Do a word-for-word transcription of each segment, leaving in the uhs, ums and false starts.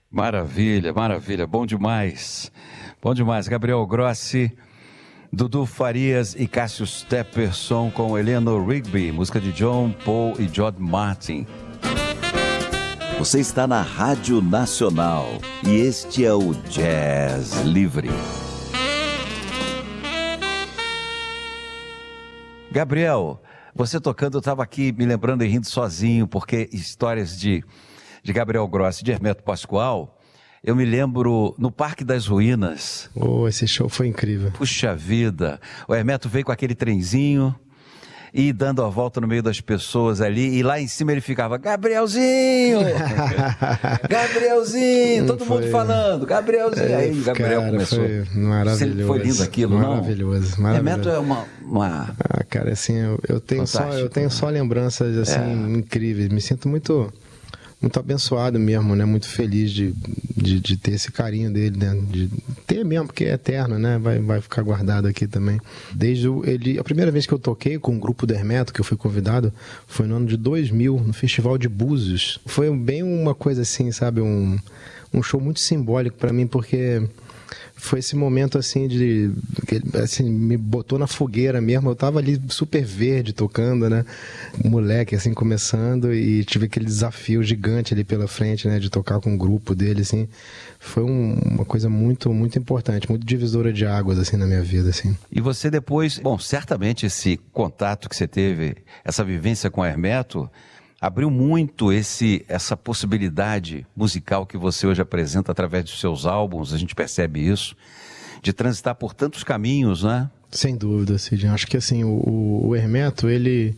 Maravilha, maravilha, bom demais, bom demais. Gabriel Grossi, Dudu Farias e Cássio Stepperson com Eleanor Rigby, música de John, Paul e George Martin. Você está na Rádio Nacional e este é o Jazz Livre. Gabriel, você tocando, eu estava aqui me lembrando e rindo sozinho, porque histórias de, de Gabriel Grossi e de Hermeto Pascoal, eu me lembro no Parque das Ruínas. Oh, esse show foi incrível. Puxa vida, o Hermeto veio com aquele trenzinho e dando a volta no meio das pessoas ali, e lá em cima ele ficava, Gabrielzinho, Gabrielzinho, todo foi... mundo falando, Gabrielzinho. É, aí o Gabriel cara, começou. Foi maravilhoso. Sempre foi lindo aquilo, maravilhoso, não? Maravilhoso. Hermeto é uma... uma... Ah, cara, assim, eu, eu tenho, só, eu tenho só lembranças, assim, é. incríveis. Me sinto muito... muito abençoado mesmo, né? Muito feliz de, de, de ter esse carinho dele, né? De ter mesmo, porque é eterno, né? Vai, vai ficar guardado aqui também. Desde o, ele, a primeira vez que eu toquei com o grupo do Hermeto, que eu fui convidado, foi no ano de dois mil, no Festival de Búzios. Foi bem uma coisa assim, sabe? Um, um show muito simbólico para mim, porque... foi esse momento assim de assim, me botou na fogueira mesmo. Eu tava ali super verde tocando, né? Moleque assim começando, e tive aquele desafio gigante ali pela frente, né? De tocar com o grupo dele, assim. Foi um, uma coisa muito, muito importante, muito divisora de águas assim na minha vida, assim. E você depois, bom, certamente esse contato que você teve, essa vivência com o Hermeto, abriu muito esse, essa possibilidade musical que você hoje apresenta através dos seus álbuns, a gente percebe isso, de transitar por tantos caminhos, né? Sem dúvida, Sidney. Acho que assim, o, o Hermeto, ele,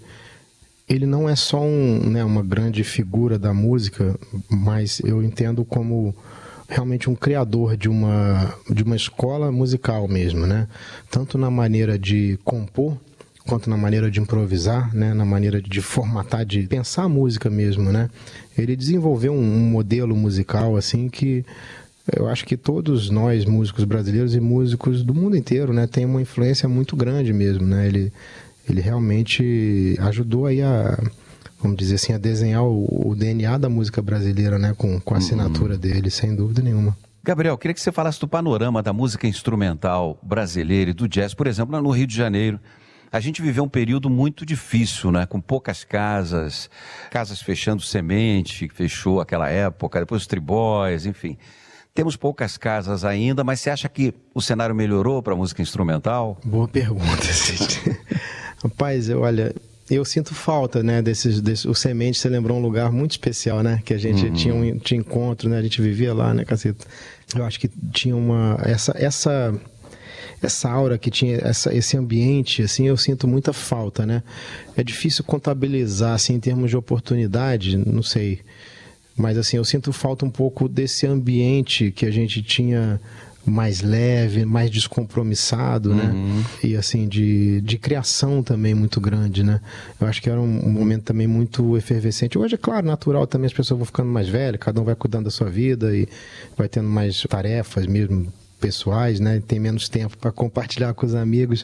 ele não é só um, né, uma grande figura da música, mas eu entendo como realmente um criador de uma, de uma escola musical mesmo, né? Tanto na maneira de compor, quanto na maneira de improvisar, né? Na maneira de formatar, de pensar a música mesmo, né? Ele desenvolveu um, um modelo musical assim que eu acho que todos nós, músicos brasileiros e músicos do mundo inteiro, né, tem uma influência muito grande mesmo, né? Ele, ele realmente ajudou aí a, vamos dizer assim, a desenhar o, o D N A da música brasileira, né, com, com a assinatura uhum. dele, sem dúvida nenhuma. Gabriel, queria que você falasse do panorama da música instrumental brasileira e do jazz, por exemplo, lá no Rio de Janeiro. A gente viveu um período muito difícil, né? Com poucas casas, casas fechando semente, que fechou aquela época, depois os tribóis, enfim. Temos poucas casas ainda, mas você acha que o cenário melhorou para a música instrumental? Boa pergunta, Cid. Rapaz, eu, olha, eu sinto falta, né, desses, desses... O Semente, você lembrou um lugar muito especial, né? Que a gente uhum. tinha, um, tinha encontro, né? A gente vivia lá, né, caceta? Eu acho que tinha uma... Essa... essa... essa aura que tinha, essa, esse ambiente, assim, eu sinto muita falta, né? É difícil contabilizar, assim, em termos de oportunidade, não sei. Mas, assim, eu sinto falta um pouco desse ambiente que a gente tinha mais leve, mais descompromissado, né? Uhum. E, assim, de, de criação também muito grande, né? Eu acho que era um, um momento também muito efervescente. Hoje, é claro, natural também, as pessoas vão ficando mais velhas, cada um vai cuidando da sua vida e vai tendo mais tarefas mesmo, pessoais, né? Tem menos tempo para compartilhar com os amigos,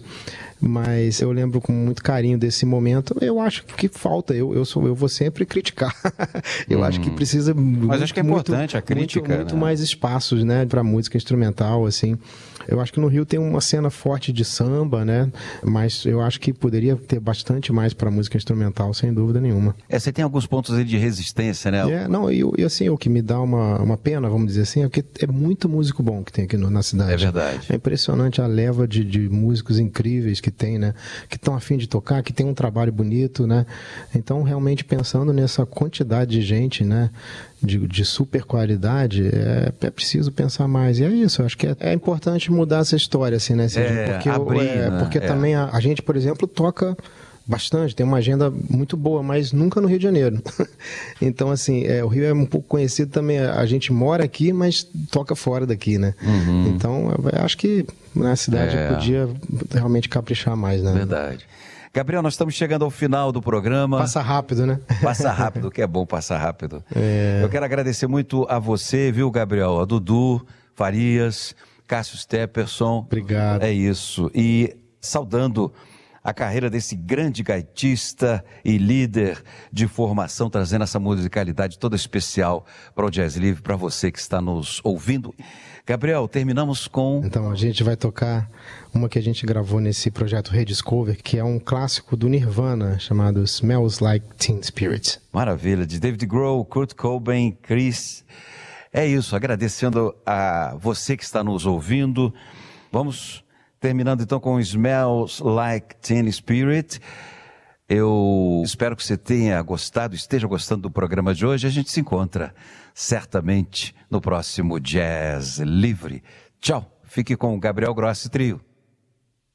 mas eu lembro com muito carinho desse momento. Eu acho que falta, eu, eu, sou, eu vou sempre criticar. eu hum. acho que precisa mas muito, acho que é importante muito, a crítica, muito, muito né? mais espaços, né, para música instrumental, assim. Eu acho que no Rio tem uma cena forte de samba, né? Mas eu acho que poderia ter bastante mais para música instrumental, sem dúvida nenhuma. É, você tem alguns pontos aí de resistência, né? É, não, e, e assim, o que me dá uma, uma pena, vamos dizer assim, é que é muito músico bom que tem aqui no, na cidade. É verdade. É impressionante a leva de, de músicos incríveis que tem, né? Que estão a fim de tocar, que tem um trabalho bonito, né? Então, realmente, pensando nessa quantidade de gente, né? De, de super qualidade, é, é preciso pensar mais. E é isso, eu acho que é, é importante mudar essa história, assim, né? É, porque abrir, eu, é, né? porque é. também a, a gente, por exemplo, toca bastante, tem uma agenda muito boa, mas nunca no Rio de Janeiro. Então, assim, é, o Rio é um pouco conhecido também, a gente mora aqui, mas toca fora daqui, né? Uhum. Então, eu acho que na cidade é. podia realmente caprichar mais, né? Verdade. Gabriel, nós estamos chegando ao final do programa. Passa rápido, né? Passa rápido, que é bom passar rápido. É. Eu quero agradecer muito a você, viu, Gabriel? A Dudu Farias, Cássio Stepperson. Obrigado. É isso. E saudando a carreira desse grande gaitista e líder de formação, trazendo essa musicalidade toda especial para o Jazz Livre, para você que está nos ouvindo. Gabriel, terminamos com... Então, a gente vai tocar uma que a gente gravou nesse projeto Rediscover, que é um clássico do Nirvana, chamado Smells Like Teen Spirit. Maravilha, de David Grohl, Kurt Cobain, Chris. É isso, agradecendo a você que está nos ouvindo. Vamos terminando então com Smells Like Teen Spirit. Eu espero que você tenha gostado, esteja gostando do programa de hoje. A gente se encontra certamente no próximo Jazz Livre. Tchau, fique com o Gabriel Grossi Trio.